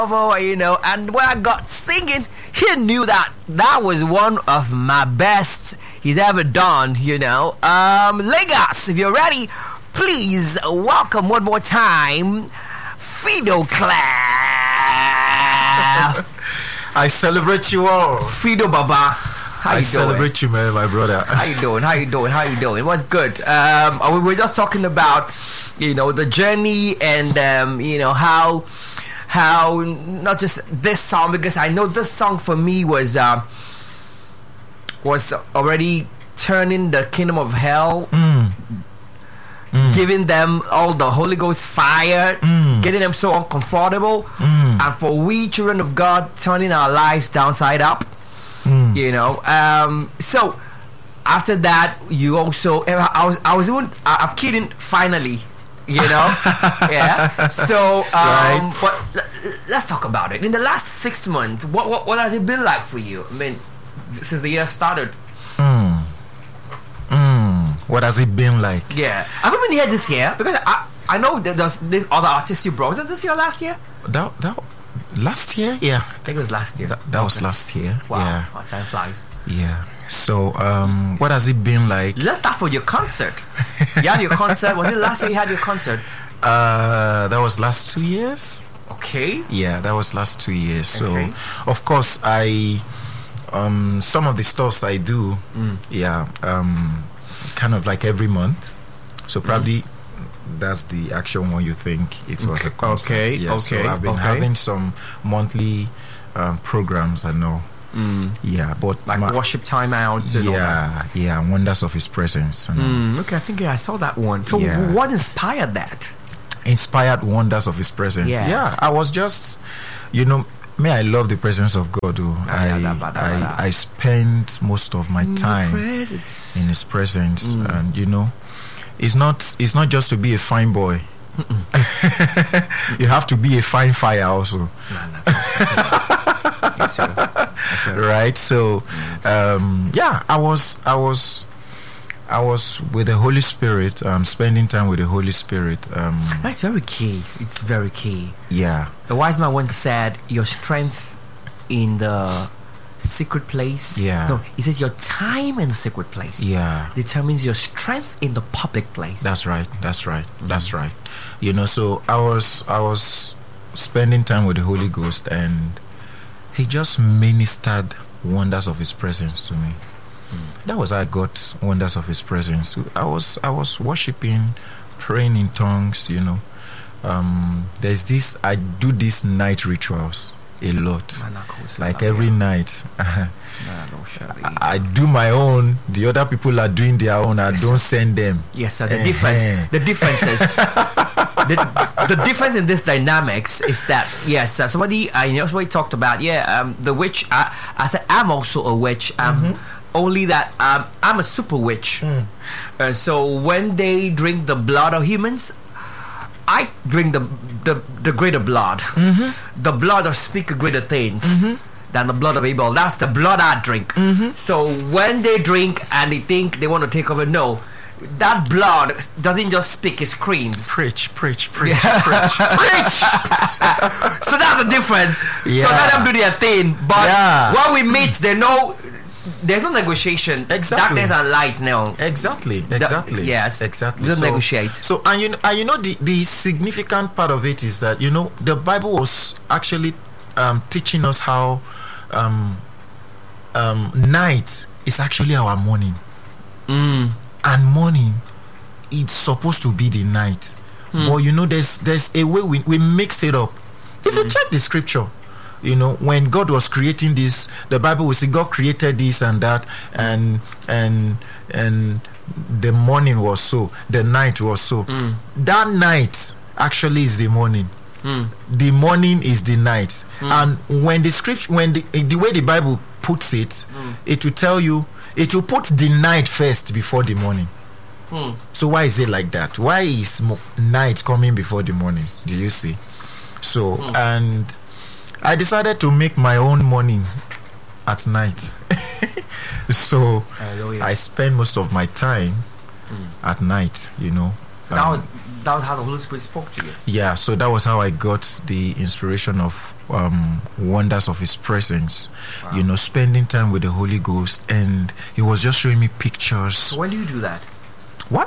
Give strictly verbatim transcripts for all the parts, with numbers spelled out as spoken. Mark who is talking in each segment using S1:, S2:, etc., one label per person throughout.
S1: You know, and when I got singing, he knew that that was one of my best he's ever done. You know, um, Lagos, if you're ready, please welcome one more time, Fido Claire.
S2: I celebrate you all,
S1: Fido Baba. How
S2: I
S1: you
S2: celebrate
S1: doing?
S2: you, man, my brother.
S1: How you doing? How you doing? How you doing? What's good? Um, we were just talking about, you know, the journey and um, you know how. How not just this song, because I know this song for me was uh, was already turning the kingdom of hell,
S2: Mm. Mm.
S1: giving them all the Holy Ghost fire,
S2: Mm.
S1: getting them so uncomfortable,
S2: Mm.
S1: and for we children of God turning our lives downside up.
S2: Mm.
S1: You know, um, so after that, you also I was I was even I've kidding finally. You know, yeah. So, um,
S2: Right.
S1: but l- let's talk about it. In the last six months, what, what what has it been like for you? I mean, since the year started.
S2: Mm. Mm. What has it been like?
S1: Yeah, have you been here this year? Because I I know that there's this other artist you brought. Was it this year or last year?
S2: That, that last year? Yeah,
S1: I think it was last year.
S2: that, that was
S1: Okay.
S2: last year.
S1: Wow,
S2: Yeah,
S1: wow, time flies.
S2: yeah. So, um, what has it been like?
S1: Let's start with your concert. You had your concert. Was it last year you had your concert?
S2: Uh, that was last two years.
S1: Okay.
S2: Yeah, that was last two years. So,
S1: Okay.
S2: of course, I um some of the stuffs I do,
S1: Mm.
S2: yeah, um, kind of like every month. So probably that's the actual one you think it was a concert.
S1: Okay,
S2: Yeah, so
S1: okay,
S2: I've been
S1: okay.
S2: having some monthly um, programs. I know.
S1: Mm.
S2: Yeah, but
S1: Like
S2: my-
S1: worship time out. And all that.
S2: yeah, yeah, wonders of His presence. You know.
S1: Mm, okay, I think yeah, I saw that one. So,
S2: Yeah.
S1: what inspired that?
S2: Inspired wonders of His presence.
S1: Yes.
S2: Yeah, I was just, you know, me, I love the presence of God. Oh. I, I, I spend most of my time
S1: Presence.
S2: in His presence,
S1: Mm.
S2: and you know, it's not, it's not just to be a fine boy. You have to be a fine fire also.
S1: No, no, yes, sir. Yes, sir.
S2: Right? So, um, yeah, I was, I was, I was with the Holy Spirit, um, spending time with the Holy Spirit. Um,
S1: That's very key. It's very key.
S2: yeah,
S1: A wise man once said, "Your strength in the secret place."
S2: Yeah.
S1: No, he says your time in the secret place.
S2: yeah.
S1: Determines your strength in the public place.
S2: That's right. That's right. That's right. You know, so I was, I was spending time with the Holy Ghost, and He just ministered wonders of His presence to me. That was how I got wonders of His presence. I was I was worshiping, praying in tongues. You know, um, there's this. I do these night rituals a lot. Like every night, I do my own. The other people are doing their own. I don't send them.
S1: Yes, sir. The
S2: Eh,
S1: difference.
S2: eh.
S1: The difference is the, the difference in this dynamics is that yes, uh, somebody I uh, know somebody talked about. Yeah, um, the witch. Uh, I said I'm also a witch. Um, only that um, I'm a super witch.
S2: Mm.
S1: Uh, so when they drink the blood of humans, I drink the the, the greater blood.
S2: Mm-hmm.
S1: The blood of speak greater things than the blood of Abel. That's the blood I drink. So when they drink and they think they want to take over, no, that blood doesn't just speak; it screams.
S2: Preach, preach, preach, preach, preach.
S1: So that's the difference. So
S2: Yeah.
S1: let them do their thing. But
S2: Yeah.
S1: when we meet, they know there's no negotiation.
S2: Exactly.
S1: Darkness and light now.
S2: Exactly, exactly.
S1: yes.
S2: exactly.
S1: We don't
S2: So-
S1: negotiate.
S2: So, and you know, and you know the, the significant part of it is that, you know, the Bible was actually um, teaching us how um, um, night is actually our morning,
S1: Mm.
S2: and morning it's supposed to be the night. But you know, there's there's a way we, we mixed it up. If you check the scripture, you know, when God was creating this, the Bible will say God created this and that, and and and the morning was so, the night was so.
S1: Mm.
S2: That night actually is the morning.
S1: Mm.
S2: The morning is the night. And when the scripture, when the, the way the Bible puts it, it will tell you, it will put the night first before the morning.
S1: Mm.
S2: So why is it like that? Why is mo- night coming before the morning? Do you see? So, and I decided to make my own morning at night. So
S1: Hallelujah.
S2: I spend most of my time at night, you know.
S1: Now,
S2: Um,
S1: that was how the Holy Spirit spoke to you.
S2: Yeah, so that was how I got the inspiration of um, Wonders of His Presence.
S1: Wow.
S2: You know, spending time with the Holy Ghost, and He was just showing me pictures.
S1: So when do you do that?
S2: What?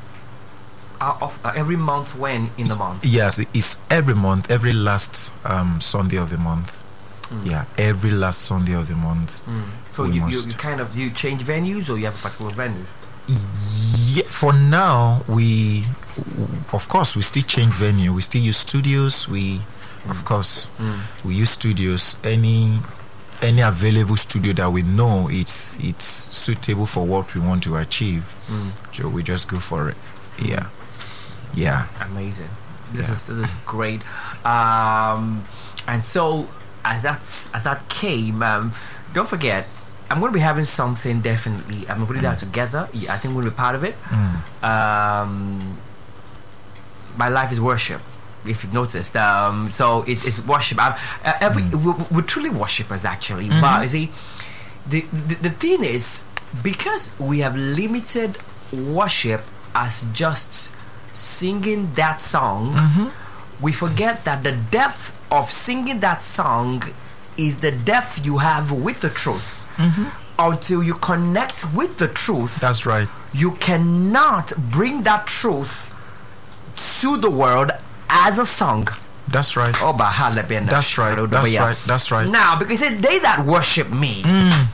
S1: Uh, of, uh, every month, when in the month?
S2: Yes, it's every month, every last um, Sunday of the month.
S1: Mm.
S2: Yeah, every last Sunday of the month.
S1: Mm. So
S2: We
S1: you, you,
S2: must.
S1: you kind of you change venues, or you have a particular venue?
S2: Yeah, for now, we, of course, we still change venue. We still use studios. We, of course,
S1: Mm.
S2: we use studios. Any, any available studio that we know it's it's suitable for what we want to achieve.
S1: Mm.
S2: So we just go for it. Yeah, yeah.
S1: Amazing. This
S2: Yeah.
S1: is this is great. Um, and so as that's as that came, um, don't forget, I'm going to be having something definitely. I'm putting that together. Yeah, I think we're going to be part of it.
S2: Mm.
S1: Um, my life is worship. If you've noticed, um, so it's, it's worship. Um, uh, every
S2: Mm.
S1: we, we're truly worshipers, actually.
S2: Mhm.
S1: But you see, the, the the thing is, because we have limited worship as just singing that song,
S2: Mhm.
S1: we forget that the depth of singing that song is the depth you have with the truth.
S2: Mhm.
S1: Until you connect with the truth,
S2: That's right.
S1: you cannot bring that truth to the world as a song.
S2: That's right.
S1: Oh, but how let me know.
S2: That's right. That's
S1: Yeah.
S2: right. That's right.
S1: Now, because it said, they that worship me
S2: Mm.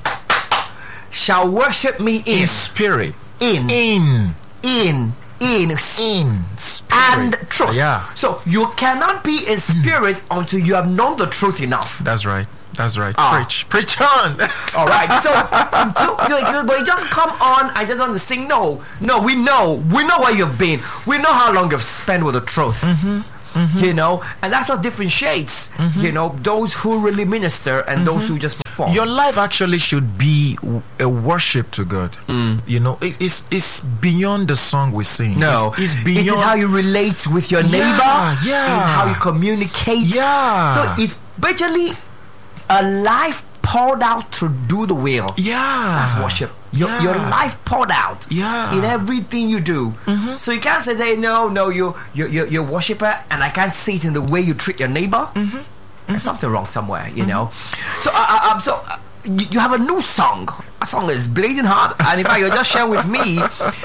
S1: shall worship me in,
S2: In spirit.
S1: in,
S2: In.
S1: in, in,
S2: In spirit.
S1: and truth.
S2: Yeah.
S1: So you cannot be in spirit until you have known the truth enough.
S2: That's right. That's right.
S1: Ah.
S2: Preach. Preach on.
S1: All right. So, until, you, you, but you just come on. I just want to sing. No, no. We know. We know where you've been. We know how long you've spent with the truth.
S2: Mm-hmm. Mm-hmm.
S1: You know, and that's what differentiates.
S2: Mm-hmm.
S1: You know, those who really minister and those who just perform.
S2: Your life actually should be w- a worship to God.
S1: Mm.
S2: You know, it, it's it's beyond the song we sing.
S1: No,
S2: it's, it's beyond.
S1: It is how you relate with your
S2: Yeah,
S1: neighbor.
S2: yeah.
S1: It is how you communicate.
S2: Yeah.
S1: So it's basically a life poured out to do the will.
S2: Yeah.
S1: That's worship. Your,
S2: Yeah.
S1: your life poured out
S2: Yeah.
S1: in everything you do.
S2: Mhm.
S1: So you can't say, say no, no, you, you, you, you're a worshiper, and I can't see it in the way you treat your neighbor.
S2: Mm-hmm.
S1: There's something wrong somewhere, you know. So, uh, uh, um, so uh, you, you have a new song. A song is blazing hard, and in fact, you're just sharing with me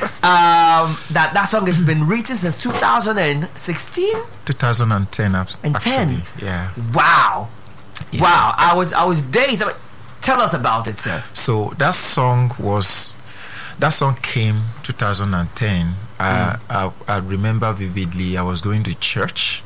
S1: um, that that song has been written since two thousand sixteen.
S2: twenty ten. abs-
S1: And ten.
S2: actually. Yeah.
S1: Wow,
S2: Yeah.
S1: wow! I was I was dazed. I'm like, tell us about it, sir.
S2: So that song was, that song came two thousand ten. Uh, I, I remember vividly. I was going to church.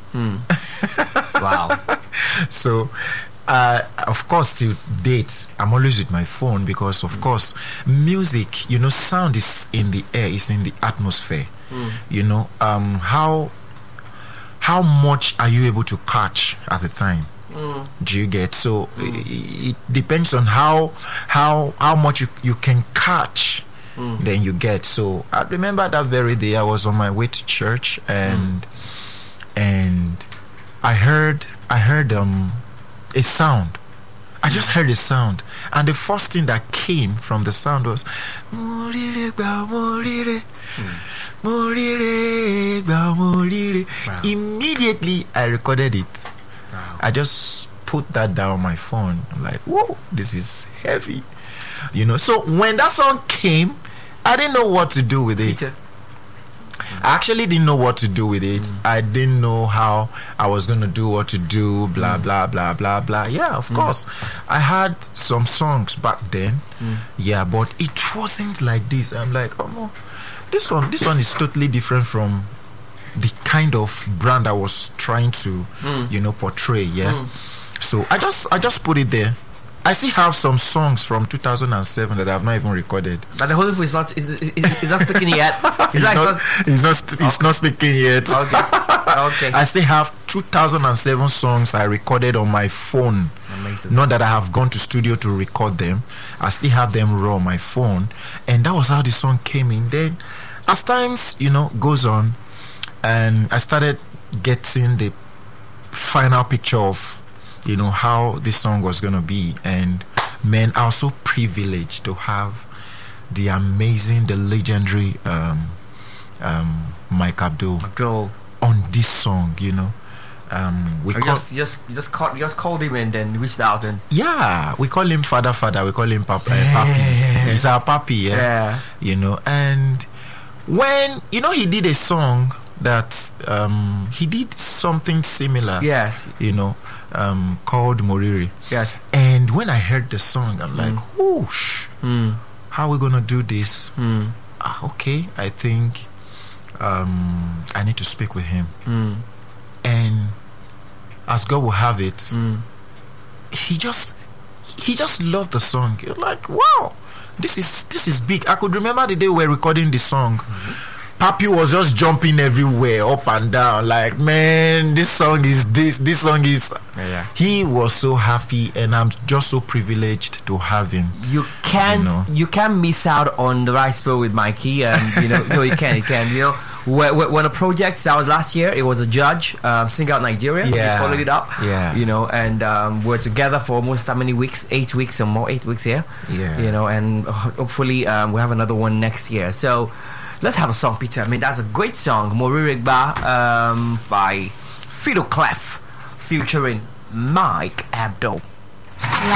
S1: Wow.
S2: So, uh, of course, till date, I'm always with my phone because, of course, music, you know, sound is in the air, is in the atmosphere. You know, um, how how much are you able to catch at the time? Do you get? So i- it depends on how how how much you, you can catch. Then you get. So I remember that very day I was on my way to church, and and I heard I heard um a sound. I just heard a sound, and the first thing that came from the sound was "Morire gba morire, morire gba morire."
S1: Wow.
S2: Immediately I recorded it.
S1: Wow.
S2: I just put that down on my phone. I'm like, whoa, this is heavy. You know, so when that song came, I didn't know what to do with it.
S1: Peter.
S2: I actually didn't know what to do with it. I didn't know how I was going to do what to do, blah, blah, blah, blah, blah. Yeah, of course. I had some songs back then. Yeah, but it wasn't like this. I'm like, oh, no, this one, this one is totally different from the kind of brand I was trying to, you know, portray. Yeah. So I just, I just put it there. I still have some songs from two thousand seven that I've not even recorded.
S1: But the Holy Spirit is not is, is, is not speaking yet. It's
S2: He's
S1: like
S2: not, he's not, he's not speaking yet.
S1: okay, okay.
S2: I still have two thousand seven songs I recorded on my phone.
S1: Amazing.
S2: Not that I have gone to studio to record them. I still have them raw on my phone. And that was how the song came in. Then, as times, you know, goes on, and I started getting the final picture of, you know, how this song was going to be. And, man, I was so privileged to have the amazing, the legendary um, um, Mike Abdul.
S1: Abdul.
S2: on this song, you know. Um, we
S1: Or
S2: call,
S1: just just just called just called him and then reached out and
S2: yeah, we call him Father Father. We call him Papa, uh, Papi. He's our Papi, yeah.
S1: yeah.
S2: You know, and when you know he did a song that um, he did something similar.
S1: Yes.
S2: You know, um, called Moriri.
S1: Yes.
S2: And when I heard the song, I'm like,
S1: Mm.
S2: whoosh,
S1: Mm.
S2: how are we gonna do this?
S1: Mm.
S2: Ah, okay, I think um, I need to speak with him.
S1: Mm.
S2: And as God will have it,
S1: Mm.
S2: he just he just loved the song. You're like, wow, this is this is big. I could remember the day we were recording the song. Mm-hmm. Papi was just jumping everywhere, up and down, like, man, this song is this, this song is.
S1: Yeah, yeah.
S2: He was so happy, and I'm just so privileged to have him.
S1: You can't
S2: You know.
S1: you can't miss out on the right spirit with Mikey. Um, you know, no, you can, you can. You know, when, when a project that was last year, it was a judge, um, Sing Out Nigeria.
S2: Yeah.
S1: We followed it up.
S2: Yeah.
S1: You know, and um, we're together for almost how many weeks? Eight weeks or more. Eight weeks here.
S2: Yeah.
S1: You know, and ho- hopefully um, we'll have another one next year. So let's have a song, Peter. I mean, that's a great song, Moririgba, um, by Fido Clef, featuring Mike Abdul.